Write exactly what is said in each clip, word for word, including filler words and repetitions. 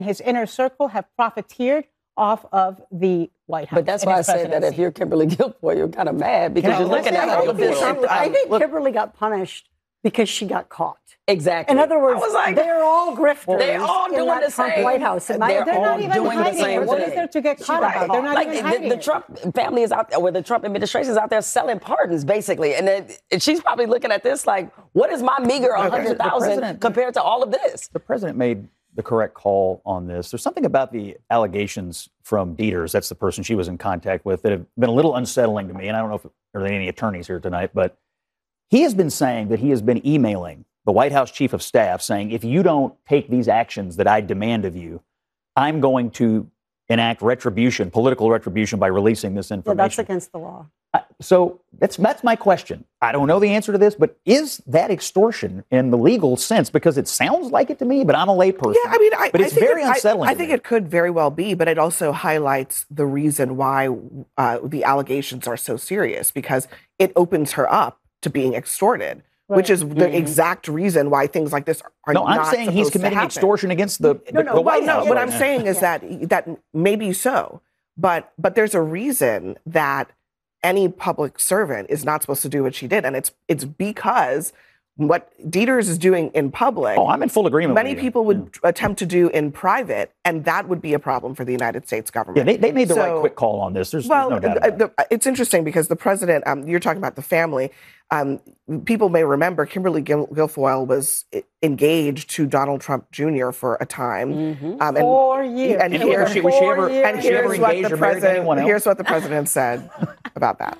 his inner circle have profiteered off of the White House. But that's why I said that if you're Kimberly Guilfoyle, you're kind of mad because you're looking at all of this. I think Kimberly got punished because she got caught. Exactly. In other words, like, they're all grifters. They're all in doing that the Trump same. White House. They're, they're all not even doing hiding the same it. What thing. is there to get caught Right. about? They're not like even the, hiding the it. Trump family is out there, where the Trump administration is out there selling pardons, basically, and, then, and she's probably looking at this like, what is my meager one hundred thousand compared to all of this? The president made the correct call on this. There's something about the allegations from Dieters, that's the person she was in contact with, that have been a little unsettling to me. And I don't know if there are any attorneys here tonight, but he has been saying that he has been emailing the White House chief of staff saying, if you don't take these actions that I demand of you, I'm going to enact retribution, political retribution, by releasing this information. Yeah, that's against the law. Uh, so that's that's my question. I don't know the answer to this, but is that extortion in the legal sense? Because it sounds like it to me, but I'm a layperson. Yeah, I mean, I, but it's I think very it, unsettling. I, I think me. it could very well be, but it also highlights the reason why uh, the allegations are so serious, because it opens her up to being extorted. Right. Which is the mm-hmm. exact reason why things like this are no, not I'm saying he's committing to extortion against the, no, the, no, the well, White no, House. What right I'm now. saying is yeah. that that maybe so, but but there's a reason that any public servant is not supposed to do what she did, and it's it's because what Dieters is doing in public. Oh, I'm in full agreement. Many with you. people would yeah. attempt to do in private, and that would be a problem for the United States government. Yeah, they, they made the so, right quick call on this. There's, well, there's no doubt about the, it. the, it's interesting because the president. Um, you're talking about the family. Um, people may remember Kimberly Gil- Guilfoyle was engaged to Donald Trump Junior for a time. Mm-hmm. Um, and, Four years. And, and here, was she, was she ever, and was she ever here's what engaged the or married to anyone president. else? Here's what the president said about that.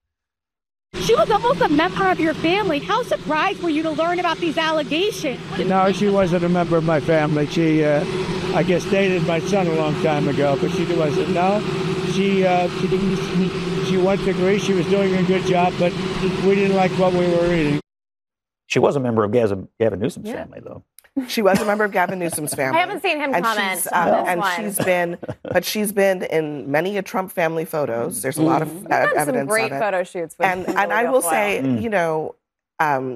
She was almost a member of your family. How surprised were you to learn about these allegations? No, she wasn't a member of my family. She, uh, I guess, dated my son a long time ago, but she wasn't. No, she, uh, she didn't. She went to Greece. She was doing a good job, but we didn't like what we were reading. She was a member of Gavin, Gavin Newsom's yeah. family, though. She was a member of Gavin Newsom's family. I haven't seen him and comment she's, on um, this and one. she's been, but she's been in many a Trump family photos. There's a lot of We've uh, done evidence some great of it. photo shoots with And Kimberly and I will Guilfoyle. say, Mm. you know, um,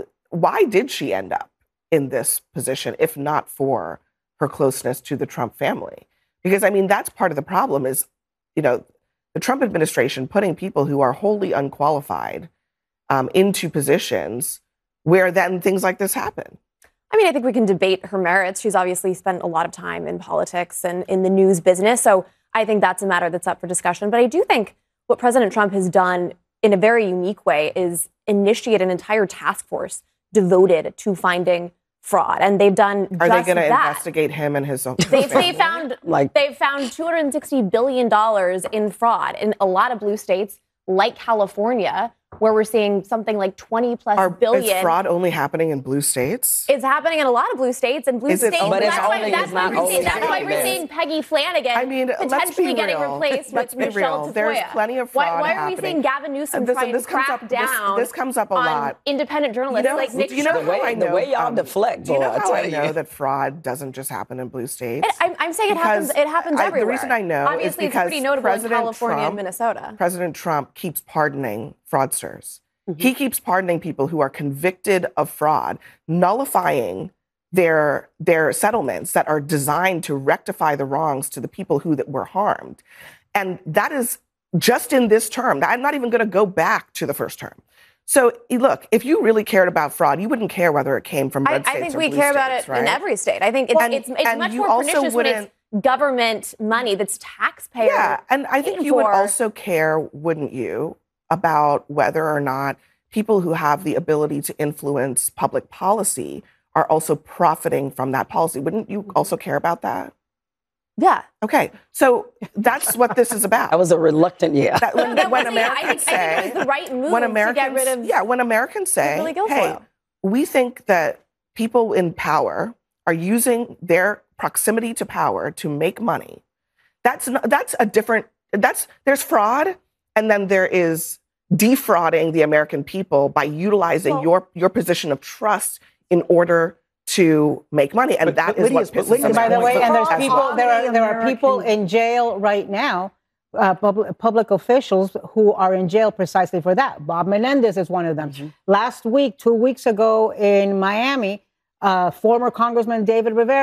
why did she end up in this position if not for her closeness to the Trump family? Because I mean, that's part of the problem is, you know, the Trump administration putting people who are wholly unqualified um, into positions where then things like this happen. I mean, I think we can debate her merits. She's obviously spent a lot of time in politics and in the news business. So I think that's a matter that's up for discussion. But I do think what President Trump has done in a very unique way is initiate an entire task force devoted to finding fraud. And they've done Are just they going to that. investigate him and his own They, family? they found Like- they found two hundred sixty billion dollars in fraud in a lot of blue states like California, where we're seeing something like twenty plus Are, billion. Is fraud only happening in blue states? It's happening in a lot of blue states and blue Is it states. only- But it's that's why, only- that's it's why not we're seeing, only that's why we're happening seeing Peggy Flanagan I mean, let's potentially be getting real. replaced Let's with be Michelle real. Tafoya. There's plenty of why, fraud why are we happening. seeing Gavin Newsom And this- trying and this to comes crack up- this- down this comes up a on lot. independent journalists You know- like Nick do you know Sherman? The way, how I the know, way y'all um, deflect, Do you boy, know I how tell I you. know that fraud doesn't just happen in blue states? It, I'm, I'm saying it happens. Because It happens I- everywhere. The reason I know Obviously, is because it's pretty notable President in California Trump, and Minnesota. President Trump keeps pardoning fraudsters. Mm-hmm. He keeps pardoning people who are convicted of fraud, nullifying their their settlements that are designed to rectify the wrongs to the people who that were harmed. And that is just in this term. I'm not even going to go back to the first term. So look, if you really cared about fraud, you wouldn't care whether it came from I, red I states think or we blue care about states, it right? in every state. I think it's, And- it's, it's and much you more also pernicious when it's government money that's taxpayer. Yeah, and I think paid you would for. also care, wouldn't you, about whether or not people who have the ability to influence public policy are also profiting from that policy. Wouldn't you also care about that? Yeah. Okay, so that's what this is about. That was a reluctant yeah. That when, That when wasn't- yeah, I Americans think, I think say, it was the right move when to Americans, get rid of yeah, when Americans say, Kimberly Guilfoyle. hey, we think that people in power are using their proximity to power to make money. That's not, that's a different. That's there's fraud, and then there is defrauding the American people by utilizing Well- your your position of trust in order to make money, and But- that but is Lydia's- what but pisses Lydia's us By the off. way, and there's Fraud people, on there are the there are people American- in jail right now, uh, public, public officials who are in jail precisely for that. Bob Menendez is one of them. Mm-hmm. Last week, two weeks ago in Miami, uh, former Congressman David Rivera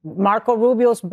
Marco Rubio's